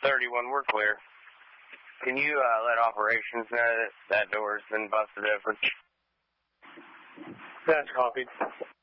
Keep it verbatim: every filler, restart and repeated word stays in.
thirty-one, we're clear. Can you uh, let operations know that that door's been busted open? That's copied.